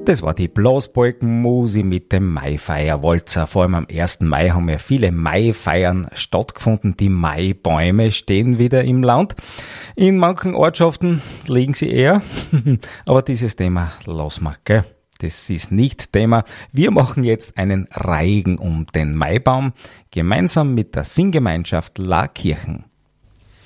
Das war die Blasbalkenmusik mit dem Maifeierwalzer. Vor allem am 1. Mai haben ja viele Maifeiern stattgefunden. Die Maibäume stehen wieder im Land. In manchen Ortschaften liegen sie eher. Aber dieses Thema lassen wir, gell? Das ist nicht Thema. Wir machen jetzt einen Reigen um den Maibaum, gemeinsam mit der Singgemeinschaft Laakirchen.